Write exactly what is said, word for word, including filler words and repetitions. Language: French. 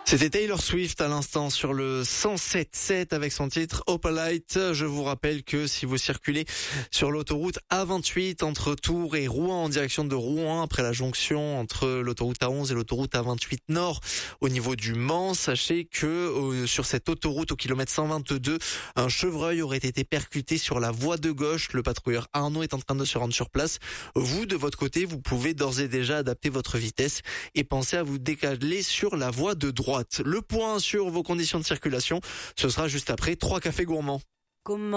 C'était Taylor Swift à l'instant sur le cent sept sept avec son titre Opalite. Je vous rappelle que si vous circulez sur l'autoroute A vingt-huit entre Tours et Rouen en direction de Rouen après la jonction entre l'autoroute A onze et l'autoroute A vingt-huit Nord au niveau du Mans, sachez que euh, sur cette autoroute au kilomètre cent vingt-deux, un chevreuil aurait été percuté sur la voie de gauche. Le patrouilleur Arnaud est en train de se rendre sur place. Vous, de votre côté, vous pouvez d'ores et déjà adapter votre vitesse et penser à vous décaler sur la voie de droite. Le point sur vos conditions de circulation, ce sera juste après trois cafés gourmands. Comment